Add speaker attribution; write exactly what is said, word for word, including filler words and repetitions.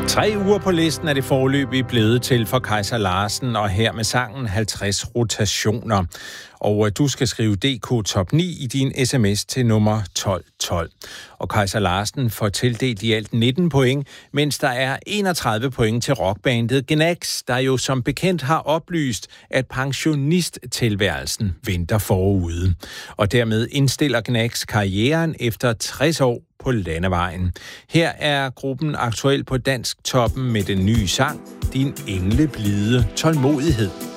Speaker 1: Tre uger på listen er det foreløbig blevet til for Kaiser Larsen, og her med sangen halvtreds rotationer. Og du skal skrive D K Top ni i din sms til nummer tolv tolv. Og Kaiser Larsen får tildelt i alt nitten point, mens der er enogtredive point til rockbandet Gnags, der jo som bekendt har oplyst, at pensionisttilværelsen venter forude. Og dermed indstiller Gnags karrieren efter tres år på landevejen. Her er gruppen aktuel på Dansk Toppen med den nye sang Din engleblide tålmodighed.